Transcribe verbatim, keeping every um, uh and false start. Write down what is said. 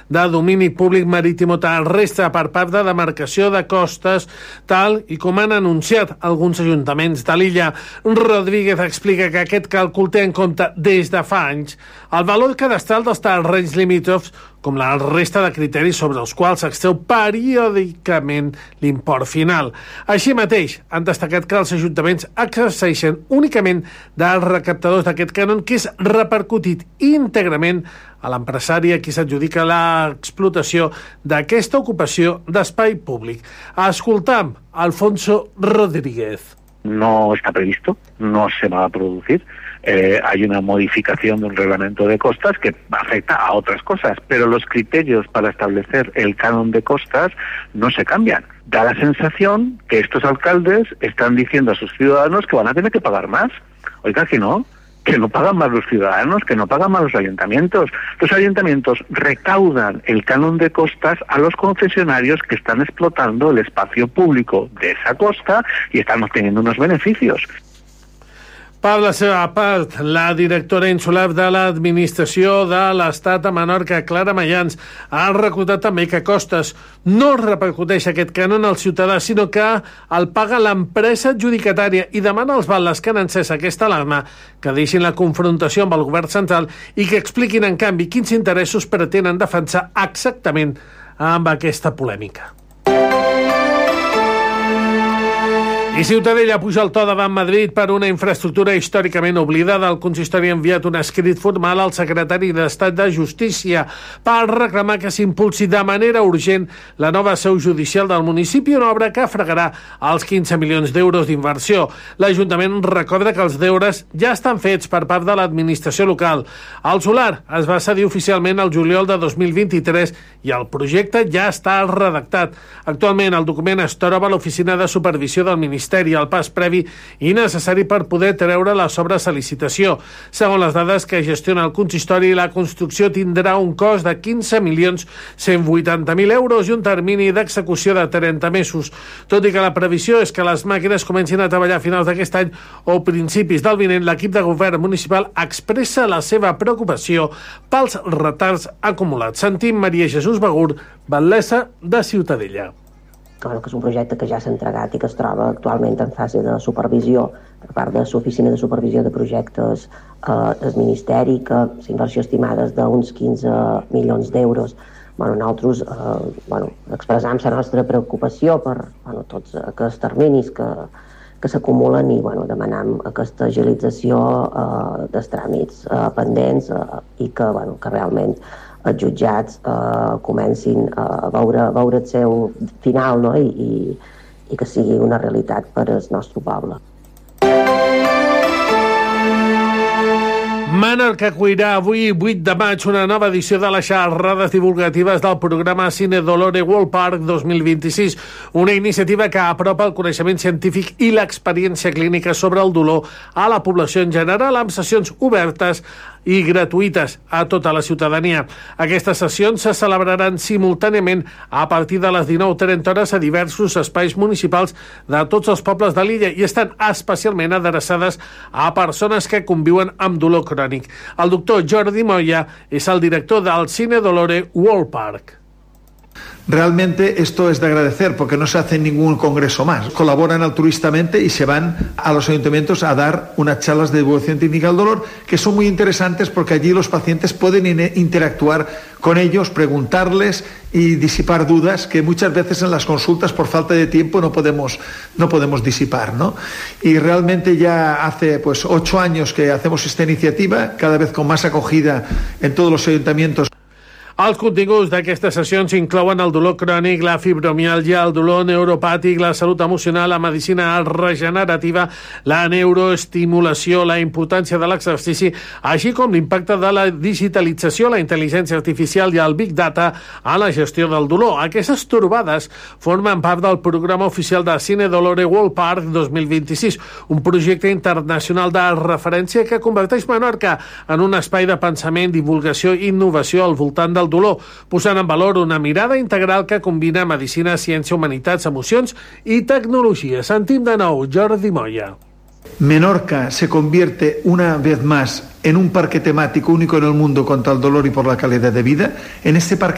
de domini públic marítim o terrestre per part de demarcació de costes, tal i com han anunciat alguns ajuntaments de l'illa. Rodríguez explica que aquest càlcul té en compte des de fa anys el valor cadastral dels terrenys limítrofs, com la resta de criteris sobre els quals s'extreu periòdicament l'import final. Així mateix, han destacat que els ajuntaments exerceixen únicament dels recaptadors d'aquest cànon, que és repercutit íntegrament a l'empresari a qui s'adjudica l'explotació d'aquesta ocupació d'espai públic. Escoltam Alfonso Rodríguez. No está previsto, no se va a producir. Eh, hay una modificación de un reglamento de costas que afecta a otras cosas, pero los criterios para establecer el canon de costas no se cambian. Da la sensación que estos alcaldes están diciendo a sus ciudadanos que van a tener que pagar más. Oiga, que no, que no pagan más los ciudadanos, que no pagan más los ayuntamientos. Los ayuntamientos recaudan el canon de costas a los concesionarios que están explotando el espacio público de esa costa y están obteniendo unos beneficios. Per la seva part, la directora insular de l'Administració de l'Estat a Menorca, Clara Mayans, ha recordat també que Costes no repercuteix aquest cànon al ciutadà, sinó que el paga l'empresa adjudicatària, i demana als batlles que han encès aquesta alarma que deixin la confrontació amb el govern central i que expliquin, en canvi, quins interessos pretenen defensar exactament amb aquesta polèmica. I Ciutadella puja el to davant Madrid per una infraestructura històricament oblidada. El consistori ha enviat un escrit formal al secretari d'Estat de Justícia per reclamar que s'impulsi de manera urgent la nova seu judicial del municipi, una obra que fregarà els quinze milions d'euros d'inversió. L'Ajuntament recorda que els deures ja estan fets per part de l'administració local. El solar es va cedir oficialment el juliol de dos mil vint-i-tres i el projecte ja està redactat. Actualment el document es troba a l'oficina de supervisió del Ministeri, el pas previ i necessari per poder treure les obres a licitació. Segons les dades que gestiona el consistori, la construcció tindrà un cost de quinze milions cent vuitanta mil euros i un termini d'execució de trenta mesos. Tot i que la previsió és que les màquines comencin a treballar a finals d'aquest any o principis del vinent, l'equip de govern municipal expressa la seva preocupació pels retards acumulats. Sentim Maria Jesús Begur, batlessa de Ciutadella. Bueno, que és un projecte que ja s'ha entregat i que es troba actualment en fase de supervisió per part de l'Oficina de Supervisió de Projectes eh, del Ministeri, que la inversió estimada és d'uns quinze milions d'euros. Bueno, nosaltres eh, bueno, expressam la nostra preocupació per bueno, tots aquests terminis que, que s'acumulen i bueno, demanam aquesta agilització eh, dels tràmits eh, pendents eh, i que, bueno, que realment els jutjats eh, comencin a veure, a veure el seu final, no? I, i, i que sigui una realitat per al nostre poble. Menorca acullirà avui, vuit de maig, una nova edició de les xerrades divulgatives del programa Cine Dolore World Park dos mil vint-i-sis, una iniciativa que apropa el coneixement científic i l'experiència clínica sobre el dolor a la població en general, amb sessions obertes i gratuïtes a tota la ciutadania. Aquestes sessions se celebraran simultàniament a partir de les dinou trenta hores a diversos espais municipals de tots els pobles de l'illa i estan especialment adreçades a persones que conviuen amb dolor crònic. El doctor Jordi Moya és el director del Cine Dolore World Park. Realmente esto es de agradecer porque no se hace ningún congreso más. Colaboran altruistamente y se van a los ayuntamientos a dar unas charlas de divulgación técnica del dolor que son muy interesantes porque allí los pacientes pueden interactuar con ellos, preguntarles y disipar dudas que muchas veces en las consultas por falta de tiempo no podemos, no podemos disipar, ¿no? Y realmente ya hace pues ocho años que hacemos esta iniciativa, cada vez con más acogida en todos los ayuntamientos. Els continguts d'aquestes sessions inclouen el dolor crònic, la fibromiàlgia, el dolor neuropàtic, la salut emocional, la medicina regenerativa, la neuroestimulació, la importància de l'exercici, així com l'impacte de la digitalització, la intel·ligència artificial i el Big Data a la gestió del dolor. Aquestes trobades formen part del programa oficial de Cine Dolore World Park dos mil vint-i-sis, un projecte internacional de referència que converteix Menorca en un espai de pensament, divulgació i innovació al voltant del dolor, posant en valor una mirada integral que combina medicina, ciència, humanitats, emocions i tecnologia. Sentim de nou Jordi Moya. Menorca se convierte una vez más en un parque temático único en el mundo contra el dolor y por la calidad de vida. En este parque